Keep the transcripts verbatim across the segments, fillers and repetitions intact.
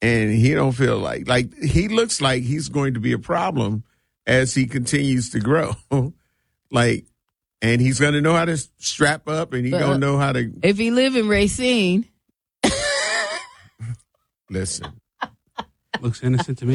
and he don't feel like like he looks like he's going to be a problem as he continues to grow. Like, and he's going to know how to strap up, and he's going to know how to. If he live in Racine, listen, looks innocent to me.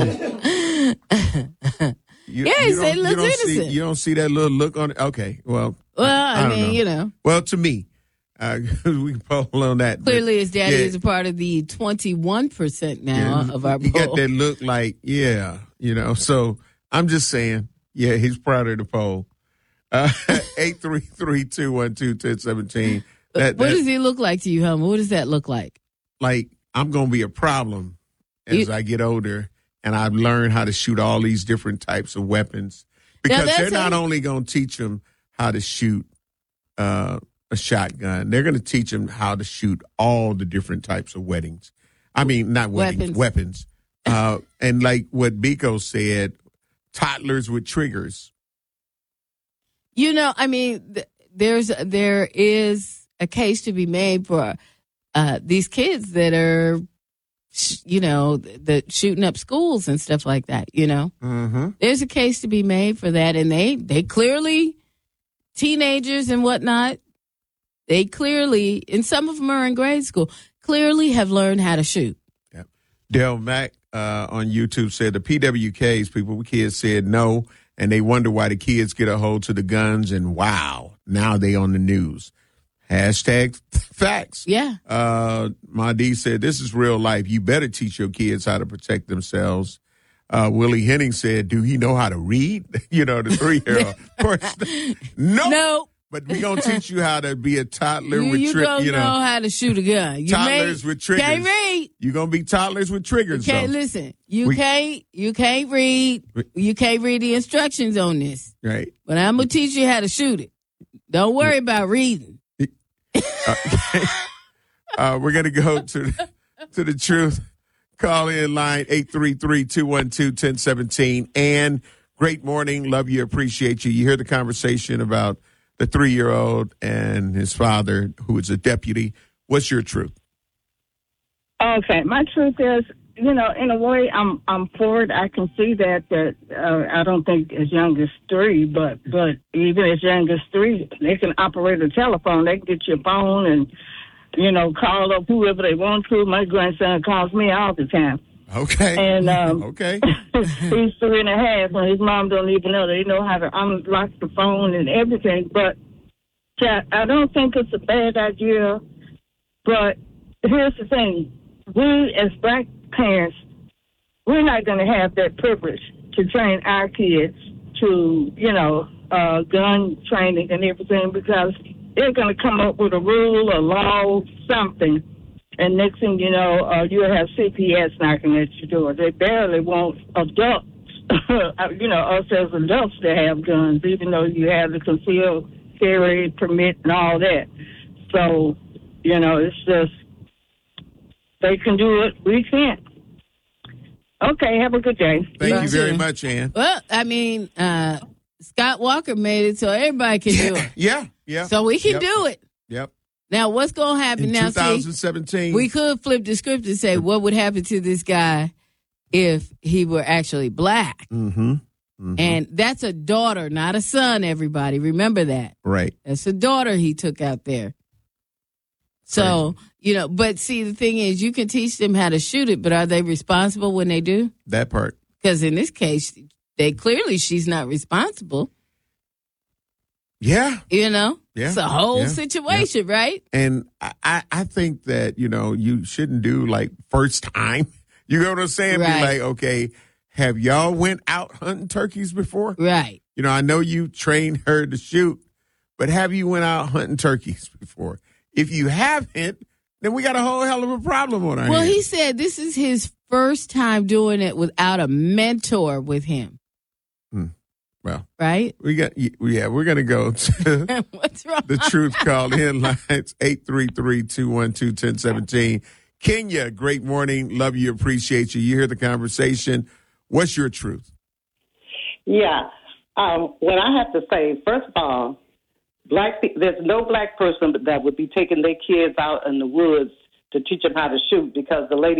You, yeah, he you said looks innocent. See, you don't see that little look on it. Okay, well, well, I, I mean, know. you know. Well, to me, uh, we can poll on that. Clearly, but, his daddy yeah, is a part of the twenty-one percent now yeah, of our he poll. got that look like, yeah, you know. So I'm just saying, yeah, he's proud of the poll. Uh, eight three three, two one two, one zero one seven. That, what that, does he look like to you, Hummer? What does that look like? Like, I'm going to be a problem as You, I get older, and I've learned how to shoot all these different types of weapons. Because they're not a, only going to teach them how to shoot uh, a shotgun, they're going to teach them how to shoot all the different types of weddings. I mean, not weddings, weapons. weapons. Uh, and like what Biko said, toddlers with triggers. You know, I mean, th- there's there is a case to be made for uh, these kids that are, sh- you know, the shooting up schools and stuff like that. You know, mm-hmm. There's a case to be made for that, and they they clearly teenagers and whatnot. They clearly, and some of them are in grade school, clearly have learned how to shoot. Yep. Dale Mack uh, on YouTube said the P W Ks people, kids said no. And they wonder why the kids get a hold to the guns, and wow, now they on the news. Hashtag facts. Yeah. Uh, Mahdi said, this is real life. You better teach your kids how to protect themselves. Uh, Willie Henning said, do he know how to read? You know, the three-year-old. Of course, no. No. But we going to teach you how to be a toddler you, with you triggers. don't You know, know how to shoot a gun. You toddlers may, with triggers. Can't read. You're going to be toddlers with triggers, You can't though. listen. You we, can't. You can't read. You can't read the instructions on this. Right. But I'm gonna teach you how to shoot it. Don't worry yeah. about reading. uh, uh, we're gonna go to to the truth. Call in line eight three three, two one two, one zero one seven. And great morning. Love you. Appreciate you. You hear the conversation about the three-year-old and his father, who is a deputy. What's your truth? Okay. My truth is, you know, in a way, I'm I'm for it. I can see that, that uh, I don't think as young as three, but, but even as young as three, they can operate a telephone. They can get your phone and, you know, call up whoever they want to. My grandson calls me all the time. Okay. And um, okay. he's three and a half, and his mom don't even know. They know how to unlock the phone and everything. But yeah, I don't think it's a bad idea. But here's the thing: we as black parents, we're not going to have that privilege to train our kids to, you know, uh, gun training and everything, because they're going to come up with a rule, a law, something. And next thing you know, uh, you'll have C P S knocking at your door. They barely want adults, you know, us as adults to have guns, even though you have the concealed carry permit and all that. So, you know, it's just, they can do it, we can't. Okay, have a good day. Thank Bye. you very much, Ann. Well, I mean, uh, Scott Walker made it so everybody can do it. Yeah, yeah. So we can yep. do it. Yep. Now, what's going to happen In now? twenty seventeen. See, we could flip the script and say, what would happen to this guy if he were actually black? Mm-hmm. Mm-hmm. And that's a daughter, not a son, everybody. Remember that. Right. That's a daughter he took out there. So, Crazy. you know, but see, the thing is, you can teach them how to shoot it, but are they responsible when they do? That part. Because in this case, they clearly she's not responsible. Yeah. You know? Yeah. It's a whole yeah. situation, yeah. right? And I, I think that, you know, you shouldn't do like first time. You know what I'm saying? Right. Be like, okay, have y'all went out hunting turkeys before? Right. You know, I know you trained her to shoot, but have you went out hunting turkeys before? If you haven't, then we got a whole hell of a problem on our Well, hands. he said this is his first time doing it without a mentor with him. Hmm. Well, right? We got, yeah, we're going to go to What's wrong? the truth call in lines eight three three, two one two, one zero one seven. Kenya, great morning. Love you. Appreciate you. You hear the conversation. What's your truth? Yeah. Um, what I have to say, first of all, black pe- there's no black person that would be taking their kids out in the woods to teach them how to shoot, because the lady